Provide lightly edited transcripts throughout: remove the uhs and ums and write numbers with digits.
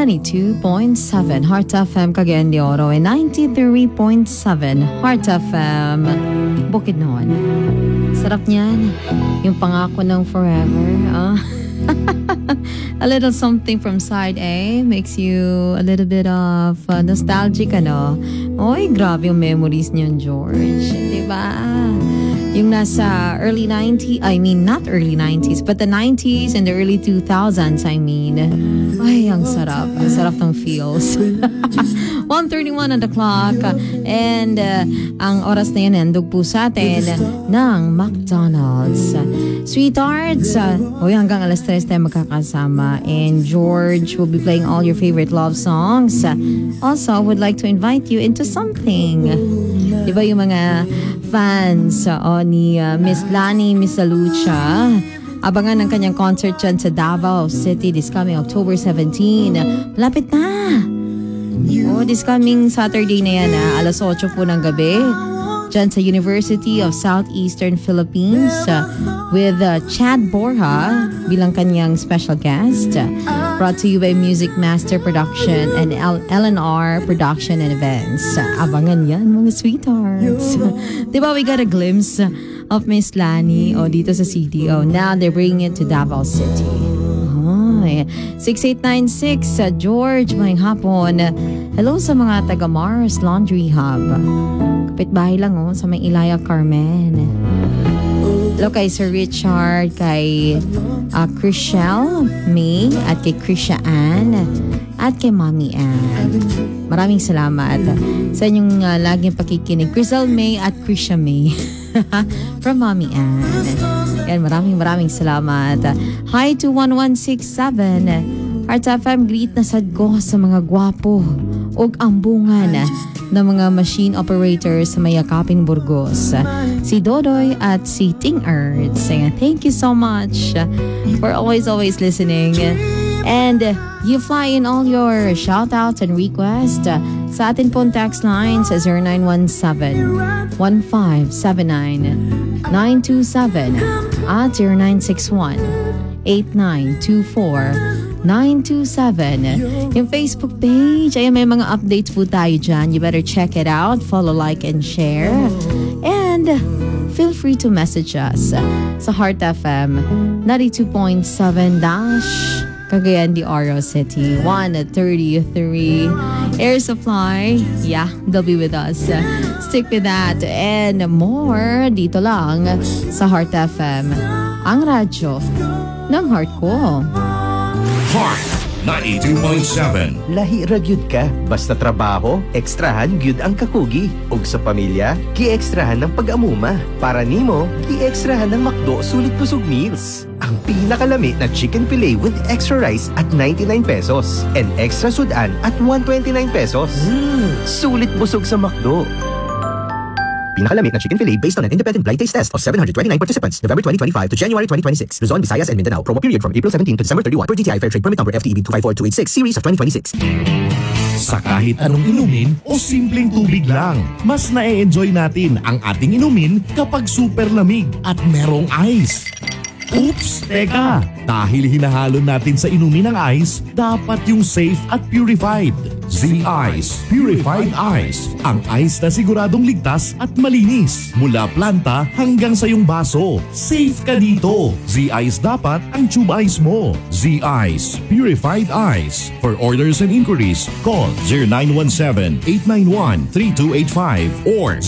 92.7 Heart FM Cagayan de Oro and 93.7 Heart FM Bukidnon. Sarap niyan. Yung pangako ng forever. A little something from side A makes you a little bit of nostalgic, ano? Oy, grabe yung memories niyon, George. Diba? Yung nasa early 90s, I mean, not early 90s, but the 90s and the early 2000s, I mean. Ay, ang sarap. Ang sarap ng feels. 1:31 on the clock. And ang oras na yun, nandog po sa atin ng McDonald's. Sweethearts, hanggang alas 3 tayo magkakasama. And George will be playing all your favorite love songs. Also, I would like to invite you into something. Diba yung mga fans ni Miss Lani Misalucha, abangan ang kanyang concert dyan sa Davao City this coming October 17. Malapit na! This coming Saturday na yan, alas 8 po ng gabi. Dyan sa University of Southeastern Philippines with Chad Borja bilang kanyang special guest. Brought to you by Music Master Production and LNR Production and Events. Abangan yan, mga sweethearts. Diba we got a glimpse of Miss Lani dito sa CDO. Now they're bringing it to Davao City. 6896 George, mayang hapon. Hello sa mga taga Mars Laundry Hub. Kapitbahay lang sa may Ilaya Carmen. Hello kay Sir Richard, kay Chriselle May, at kay Krisha Ann, at kay Mommy Ann. Maraming salamat sa inyong laging pakikinig. Chriselle May at Krisha May from Mommy Ann. Yan, maraming salamat. Hi to 1167. Heart FM, greet na sad ko sa mga gwapo ug ambungan ng mga machine operators sa Mayakapin, Burgos. Si Dodoy at si Ting Ertz. Thank you so much for always listening. And you fly in all your shoutouts and requests sa atin pong text line sa 0917-1579-927 at 0961-8924-927. Yung Facebook page, ay may mga updates po tayo dyan. You better check it out. Follow, like, and share. And feel free to message us sa Heart FM 92.7 Cagayan de Oro City 133 Air Supply. Yeah, they'll be with us. Stick with that and more dito lang sa Heart FM, ang radyo ng heart ko. Heart 92.7. Lahi ra gyud ka, basta trabaho, ekstrahan gyud ang kakugi. Ug sa pamilya, gi-ekstrahan ng pag-amuma. Para nimo, gi-ekstrahan ng McDo sulit busog meals. Ang pinakalami na chicken fillet with extra rice at 99 pesos and extra sudan at 129 pesos. Sulit busog sa McDo. Pinakalamit na chicken fillet based on an independent blind taste test of 729 participants, November 2025 to January 2026. Luzon, Visayas, and Mindanao. Promo period from April 17 to December 31 per DTI Fair Trade Permit Number FTEB 254286 Series of 2026. Sa kahit anong inumin o simpleng tubig lang, mas na-enjoy natin ang ating inumin kapag super lamig at merong ice. Oops! Teka! Dahil hinahalo natin sa inumin ng ice, dapat yung safe at purified. Z-Ice Purified Ice. Ang ice na siguradong ligtas at malinis. Mula planta hanggang sa iyong baso. Safe ka dito. Z-Ice dapat ang tube ice mo. Z-Ice Purified Ice. For orders and inquiries, call 0917-891-3285 or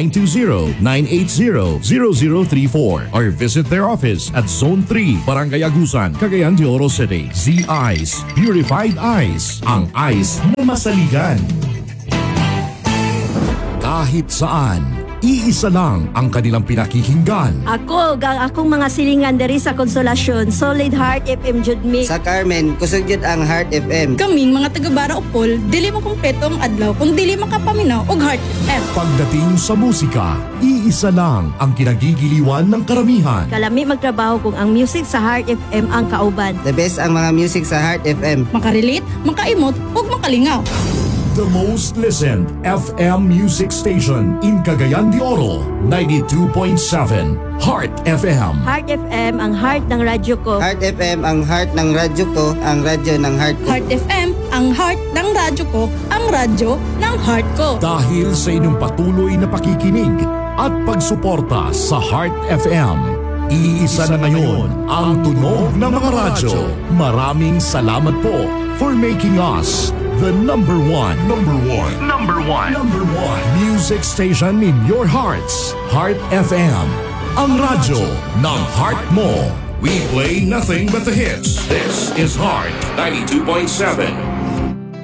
0920-980-0034 or visit their office at Zone 3, Barangay Agusan, Cagayan de Oro City. Z-Ice Purified Ice. Ang ice na masaligan. Kahit saan, iisa lang ang kanilang pinakikinggan. Ako, akong mga silingan diri sa Konsolasyon, Solid Heart FM jud mi. Sa Carmen, kusog jud ang Heart FM. Kaming mga taga-Bara Upol, dili mo kumpletong adlaw kung dili makapaminaw og Heart FM. Pagdating sa musika, iisa lang ang kinagigiliwan ng karamihan. Kalami magtrabaho kung ang music sa Heart FM ang kauban. The best ang mga music sa Heart FM. Makarelate, makaimot, ug makalingaw. The most listened FM music station in Cagayan de Oro, 92.7 Heart FM. Heart FM, ang heart ng radyo ko. Heart FM, ang heart ng radyo ko, ang radyo ng heart ko. Heart FM, ang heart ng radyo ko, ang radyo ng heart ko. Dahil sa inyong patuloy na pakikinig at pagsuporta sa Heart FM, iisa na ngayon ang tunog ng mga radyo. Maraming salamat po for making us the number one music station in your hearts. Heart FM, ang radyo ng heart mo. We play nothing but the hits. This is Heart 92.7.